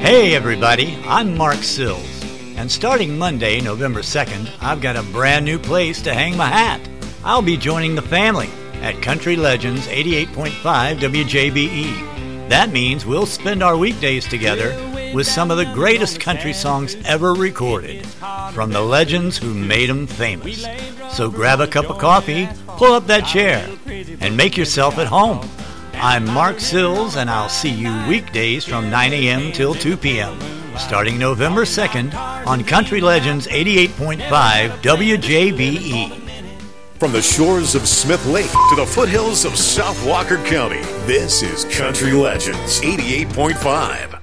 Hey everybody, I'm Mark Sills, and starting Monday, November 2nd, I've got a brand new place to hang my hat. I'll be joining the family at Country Legends 88.5 WJBE. That means we'll spend our weekdays together with some of the greatest country songs ever recorded, from the legends who made them famous. So grab a cup of coffee, pull up that chair, and make yourself at home. I'm Mark Sills, and I'll see you weekdays from 9 a.m. till 2 p.m., starting November 2nd on Country Legends 88.5 WJBE. From the shores of Smith Lake to the foothills of South Walker County, this is Country Legends 88.5.